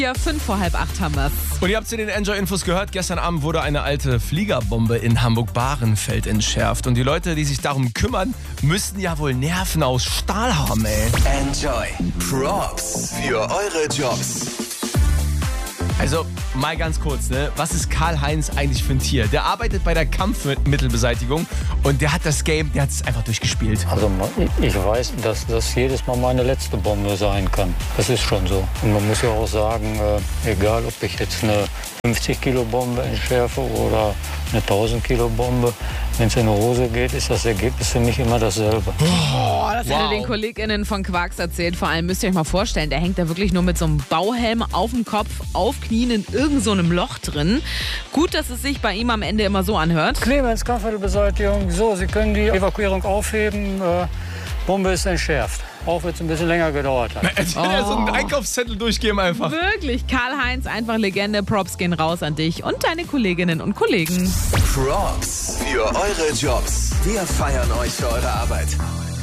Ja, 7:55 haben wir's. Und ihr habt zu den Enjoy-Infos gehört, gestern Abend wurde eine alte Fliegerbombe in Hamburg-Bahrenfeld entschärft. Und die Leute, die sich darum kümmern, müssten ja wohl Nerven aus Stahl haben, ey. Enjoy. Props für eure Jobs. Also, mal ganz kurz, ne? Was ist Karl-Heinz eigentlich für ein Tier? Der arbeitet bei der Kampfmittelbeseitigung und der hat das Game, der hat es einfach durchgespielt. Also ich weiß, dass das jedes Mal meine letzte Bombe sein kann. Das ist schon so. Und man muss ja auch sagen, egal ob ich jetzt eine 50 Kilo Bombe entschärfe oder eine 1000 Kilo Bombe, wenn es in die Hose geht, ist das Ergebnis für mich immer dasselbe. Oh, das hat er den KollegInnen von Quarks erzählt. Vor allem müsst ihr euch mal vorstellen, der hängt da wirklich nur mit so einem Bauhelm auf dem Kopf, auf Knien in irgend so einem Loch drin. Gut, dass es sich bei ihm am Ende immer so anhört. Clemens, Kampfmittelbeseitigung. So, Sie können die Evakuierung aufheben. Bombe ist entschärft. Auch wenn es ein bisschen länger gedauert hat. Als hätte er so einen Einkaufszettel durchgeben einfach. Wirklich, Karl-Heinz, einfach Legende. Props gehen raus an dich und deine Kolleginnen und Kollegen. Props für eure Jobs. Wir feiern euch für eure Arbeit.